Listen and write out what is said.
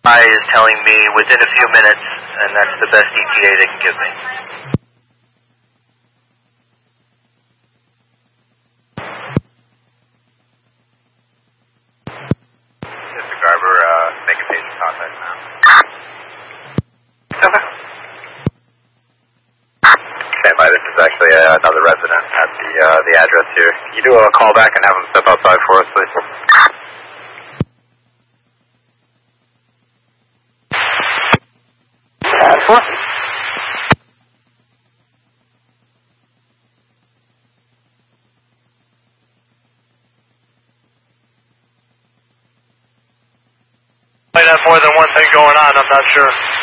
I is telling me within a few minutes, and that's the best ETA they can give me. Mr. Garber, make a patient contact now. Okay. Stand by, this is actually another resident at the address here. Can you do a call back and have him step outside for us, please? Might have more than one thing going on, I'm not sure.